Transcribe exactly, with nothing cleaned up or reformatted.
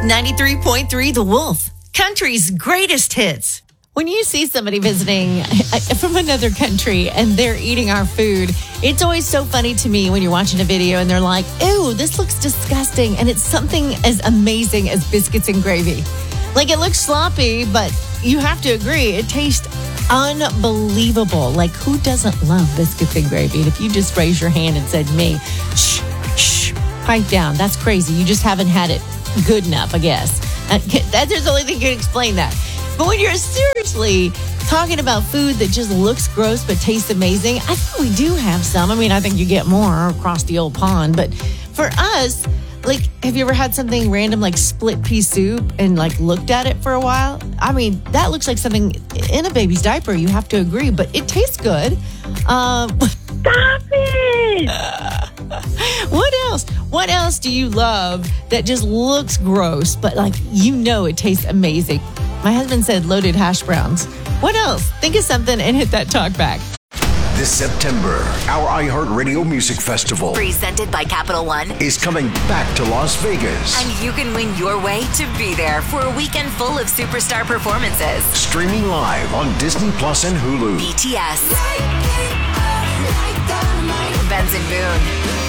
ninety-three point three The Wolf, country's greatest hits. When you see somebody visiting from another country and they're eating our food, it's always so funny to me when you're watching a video and they're like, ew, this looks disgusting. And it's something as amazing as biscuits and gravy. Like, it looks sloppy, but you have to agree, it tastes unbelievable. Like, who doesn't love biscuits and gravy? And if you just raised your hand and said me, shh, shh, pipe down. That's crazy. You just haven't had it good enough, I guess. That's the only thing that can explain that. But when you're seriously talking about food that just looks gross but tastes amazing, I think we do have some. I mean, I think you get more across the old pond. But for us, like, have you ever had something random like split pea soup and like looked at it for a while? I mean, that looks like something in a baby's diaper. You have to agree, but it tastes good. Um, Stop it! What else? What else do you love that just looks gross, but like, you know, it tastes amazing? My husband said loaded hash browns. What else? Think of something and hit that talk back. This September, our iHeartRadio Music Festival, presented by Capital One, is coming back to Las Vegas. And you can win your way to be there for a weekend full of superstar performances. Streaming live on Disney Plus and Hulu. B T S, Benson Boone,